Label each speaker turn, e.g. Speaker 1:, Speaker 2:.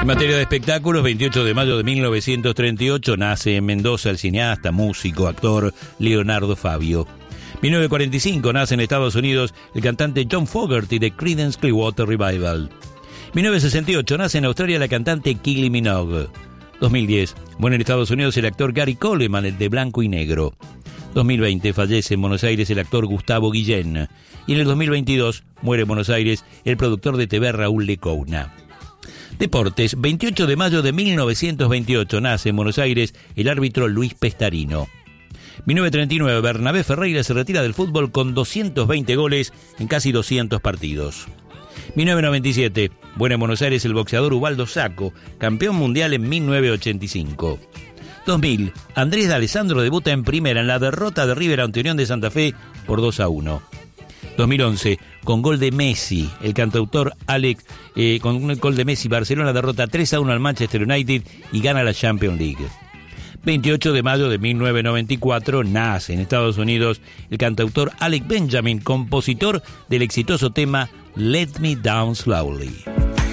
Speaker 1: materia de espectáculos, 28 de mayo de 1938 nace en Mendoza el cineasta, músico, actor Leonardo Fabio. 1945 nace en Estados Unidos el cantante John Fogerty de Creedence Clearwater Revival. 1968 nace en Australia la cantante Kylie Minogue. 2010 muere en Estados Unidos el actor Gary Coleman, el de Blanco y Negro. 2020 fallece en Buenos Aires el actor Gustavo Guillén. Y en el 2022 muere en Buenos Aires el productor de TV Raúl Lecouna. Deportes, 28 de mayo de 1928 nace en Buenos Aires el árbitro Luis Pestarino. 1939 Bernabé Ferreira se retira del fútbol con 220 goles en casi 200 partidos. 1997 muere en Buenos Aires el boxeador Ubaldo Sacco, campeón mundial en 1985. 2000 Andrés D'Alessandro debuta en primera en la derrota de River ante Unión de Santa Fe por 2-1. 2011, con gol de Messi, el cantautor Alex, con un gol de Messi, Barcelona derrota 3-1 al Manchester United y gana la Champions League. 28 de mayo de 1994 nace en Estados Unidos el cantautor Alec Benjamin, compositor del exitoso tema Let Me Down Slowly.